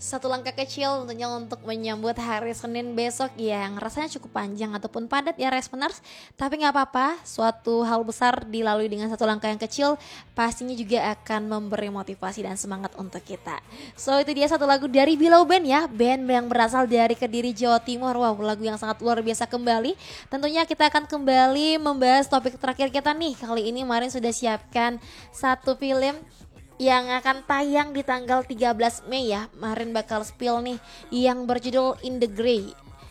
Satu langkah kecil tentunya untuk menyambut hari Senin besok yang rasanya cukup panjang ataupun padat ya Responers. Tapi gak apa-apa, suatu hal besar dilalui dengan satu langkah yang kecil pastinya juga akan memberi motivasi dan semangat untuk kita. So itu dia satu lagu dari Below Band ya, band yang berasal dari Kediri, Jawa Timur. Wow, lagu yang sangat luar biasa kembali. Tentunya kita akan kembali membahas topik terakhir kita nih. Kali ini Marin sudah siapkan satu film yang akan tayang di tanggal 13 Mei ya. Marin bakal spill nih yang berjudul In the Grey.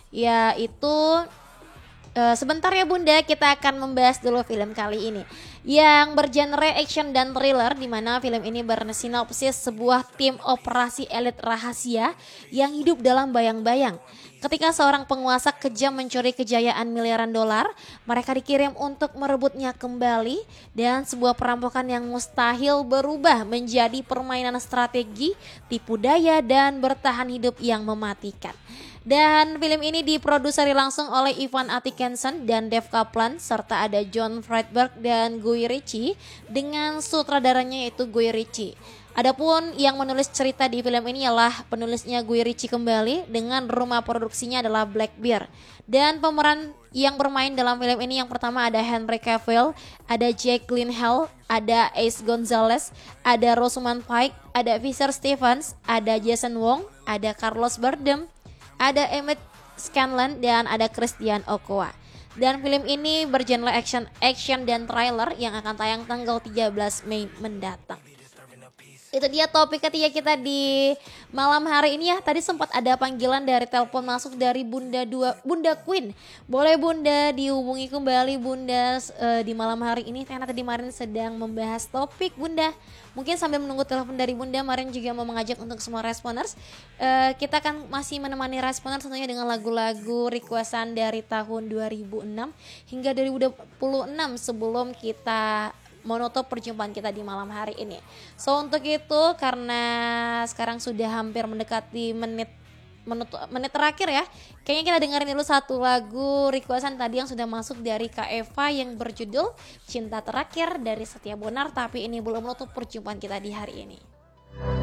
Yaitu sebentar ya Bunda, kita akan membahas dulu film kali ini yang bergenre action dan thriller, di mana film ini bersinopsis sebuah tim operasi elit rahasia yang hidup dalam bayang-bayang. Ketika seorang penguasa kejam mencuri kejayaan miliaran dolar, mereka dikirim untuk merebutnya kembali, dan sebuah perampokan yang mustahil berubah menjadi permainan strategi, tipu daya, dan bertahan hidup yang mematikan. Dan film ini diproduseri langsung oleh Ivan Atkinson dan Dave Kaplan, serta ada John Friedberg dan Guy Ritchie dengan sutradaranya yaitu Guy Ritchie. Adapun yang menulis cerita di film ini ialah penulisnya Guy Ritchie kembali, dengan rumah produksinya adalah Black Bear. Dan pemeran yang bermain dalam film ini yang pertama ada Henry Cavill, ada Jake Gyllenhaal, ada Ace Gonzalez, ada Rosamund Pike, ada Fisher Stevens, ada Jason Wong, ada Carlos Bardem, ada Emmett Scanlon, dan ada Christian Okoye. Dan film ini bergenre action dan thriller yang akan tayang tanggal 13 Mei mendatang. Itu dia topik ketiga kita di malam hari ini ya. Tadi sempat ada panggilan dari telepon masuk dari Bunda Queen. Boleh Bunda dihubungi kembali Bunda di malam hari ini, karena tadi Marin sedang membahas topik Bunda. Mungkin sambil menunggu telepon dari Bunda, Marin juga mau mengajak untuk semua Responers, kita akan masih menemani Responers tentunya dengan lagu-lagu requestan dari tahun 2006 hingga 2026 sebelum kita menutup perjumpaan kita di malam hari ini. So untuk itu, karena sekarang sudah hampir mendekati menit terakhir ya, kayaknya kita dengerin dulu satu lagu requestan tadi yang sudah masuk dari Kak Eva yang berjudul Cinta Terakhir dari Setia Bonar. Tapi ini belum menutup perjumpaan kita di hari ini.